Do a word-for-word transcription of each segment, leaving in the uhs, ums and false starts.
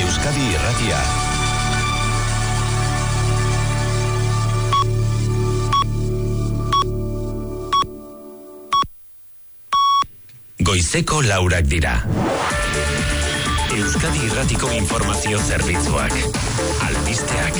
Euskadi Irratia. Goizeko laurak dira. Euskadi Irratiko informazio zerbitzuak. Albisteak.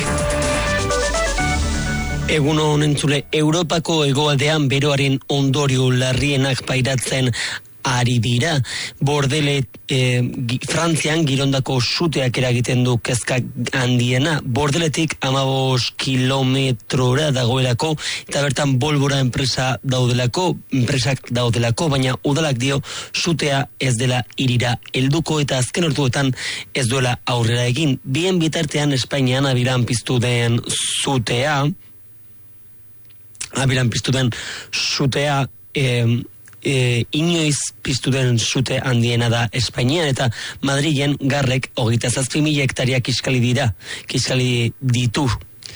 Egun honen zule, Europako hegoaldean beroaren ondorio larrienak pairatzen ari dira. Bordele, eh, Frantzian girondako suteak eragiten du kezka handiena. Bordeletik amabos kilometrora dagoelako, eta bertan Bolbora enpresa daudelako, enpresak daudelako, baina udalak dio sutea ez dela irira helduko eta azken orduetan ez duela aurrera egin. Bien bitartean Espainian abiran piztu den sutea, abiran piztu den sutea, eh, E, inoiz piztu den sute handiena da Espainian, eta Madrilen garrek hogeita zazpi mila hektaria kiskali dira, kiskali ditu,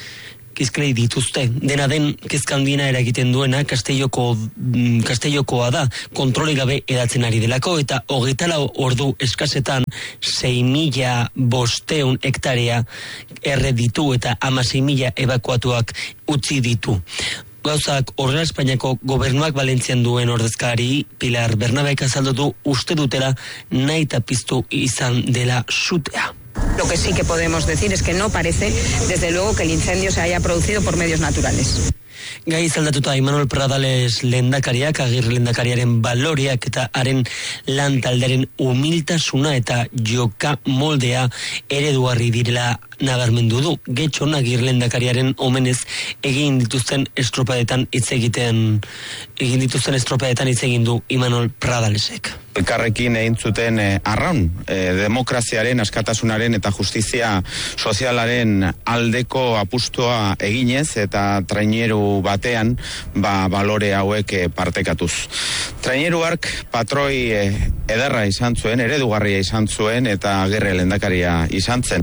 kiskali dituzte. Dena den kezka handiena eragiten duena Castelloko, Castellokoa da, kontroli gabe edatzen ari delako, eta hogeita lau ordu eskasetan sei mila bosteun hektarea erre ditu eta hamasei mila ebakuatuak utzi ditu. Gauzak horrela Espainiako gobernuak Valentzian duen ordezkari Pilar Bernabek azaldu du uste dutela nahi eta piztu izan dela sutea. Lo que sí que podemos decir es que no parece, desde luego, que el incendio se haya producido por medios naturales. Gai izaldatuta Imanol Pradales lehendakariak, Agirre lehendakariaren baloriak eta haren lan talderen humiltasuna eta joka moldea ereduarri direla nabarmendu du. Getxon Agirre lehendakariaren omenez egin dituzten estropadetan hitz egiten egin dituzten estropadetan hitz egin du Imanol Pradalesek. Elkarrekin egin zuten eh, arraun, eh, demokraziaren, askatasunaren eta justizia sozialaren aldeko apustua eginez eta traineru batean ba, balore hauek eh, partekatuz. Traineru hark patroi eh, ederra izan zuen, eredugarria izan zuen eta Agirre lehendakaria izan zen.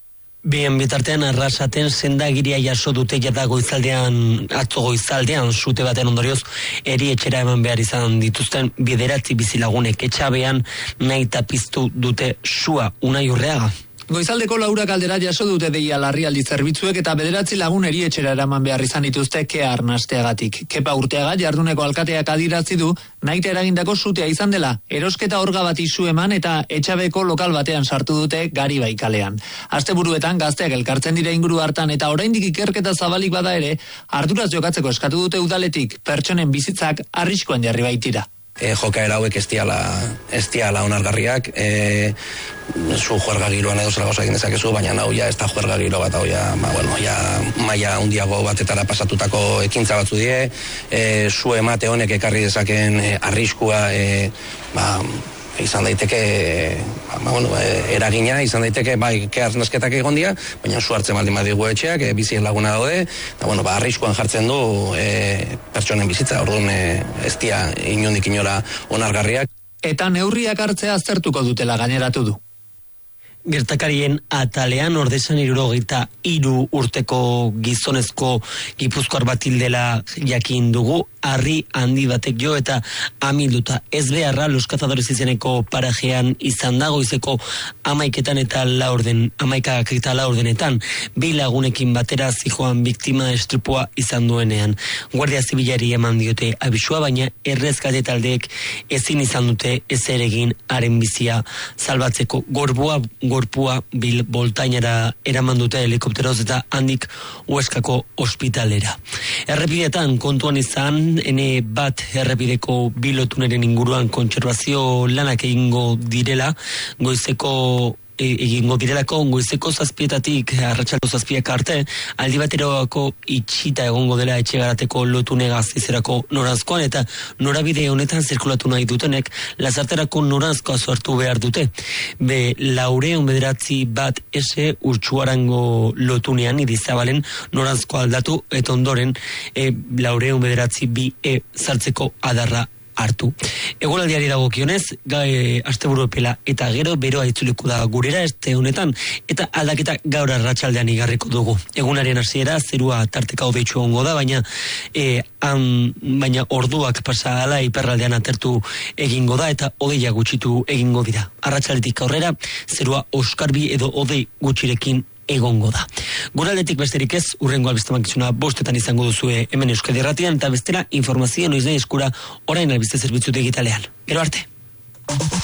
Bien bitartean Arrasaten sendagiria jaso dute jada goizaldean, atzo goizaldean sute baten ondorioz erietxera eman behar izan dituzten bederatzi bizilagunek. Etxabean nahi piztu dute sua. Unai Urreaga. Goizaldeko laurak aldera jaso dute deia larrialdi zerbitzuek eta bederatzi lagun erietxera eraman behar izan dituzte kea arnasteagatik. Kepa Urteaga jarduneko alkateak adierazi du nahita eragindako sutea izan dela. Erosketa orga bat isu eman eta etxabeko lokal batean sartu dute Garibai kalean. Asteburuetan gazteak elkartzen dira inguru hartan eta oraindik ikerketa zabalik bada ere, arduraz jokatzeko eskatu dute udaletik, pertsonen bizitzak arriskuan jarri baitira. E, jokaera hauek ez diala, ez diala onargarriak, e, zu juerga giroan edo zela gauza egin dezakezu, baina hau ja ez da juerga giro bat, hau ja, ma, bueno, ja maila hundiago batetara pasatutako ekintza batzu die, e, zu emate honek ekarri dezaken e, arriskua, e, ba, izan daiteke, ba, bueno, eragina, izan daiteke, bai, kearnazketak egon dira, baina zu hartzen baldin badigu etxeak, e, bizien laguna daude, eta, bueno, ba, arriskuan jartzen du e, pertsonen bizitza, orduan e, ez dia inondik inora onargarriak. Eta neurriak hartzea aztertuko dutela gaineratu du. Gertakarien atalean ordezan hirurogeita hiru urteko gizonezko gipuzkoar bat hildela jakin dugu, harri handi batek jo eta amilduta. Ez beharra Los Cazadores izeneko parajean izan dago izeko amaiketan eta laurden, amaikak eta laurdenetan, bi lagunekin batera zijoan biktima estripua izan duenean. Guardia Zibilari eman diote abisua, baina errezkate taldeek ezin izan dute ezer egin haren bizia salbatzeko. Gorbua gorpua bil boltainara eraman dute helikopteroz eta handik Hueskako ospitalera. Errepidetan kontuan izan, ene bat errepideko bilotuneren inguruan kontserbazio lanak egingo direla, goizeko egingo direlako, goizeko zazpietatik arratsaldeko zazpiak arte, aldi baterako itxita egongo dela etxegarateko lotune Gazteizerako noranzkoan, eta norabide honetan zirkulatu nahi dutenek Lasarterako noranzkoa sortu behar dute. Be, laureun bederatzi bat ese Urtsuarango lotunean Idizabalen noranzkoa aldatu, eta ondoren e, laureun bederatzi bi e sartzeko adarra hartu. Eguraldiari dagokionez, gai asteburu epela eta gero beroa itzuliko da gurera este honetan, eta aldaketa gaur arratsaldean igarriko dugu. Egunaren hasiera zerua tarteka hodeitsu egongo da, baina e, han, baina orduak pasa ala iparraldean atertu egingo da eta hodeia gutxitu egingo dira. Arratsaldetik aurrera zerua oskarbi edo hodei gutxirekin egongo da. Guraldetik besterik ez, urrengo albistemakizuna bostetan izango duzue hemen Euskadi Irratian, eta bestela informazio noiz nahi eskura orain albiste zerbitzu digitalean. Gero arte.